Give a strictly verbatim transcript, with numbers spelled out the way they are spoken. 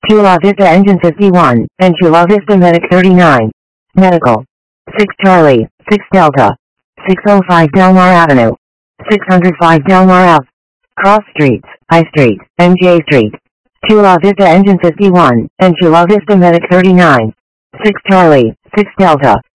Chula Vista Engine fifty-one, and Chula Vista Medic thirty-nine. Medical. six Charlie, six Delta. six oh five Delmar Avenue. six oh five Delmar Ave. Cross Streets, I Street, M J Street. Chula Vista Engine fifty-one, and Chula Vista Medic thirty-nine. six Charlie, six Delta.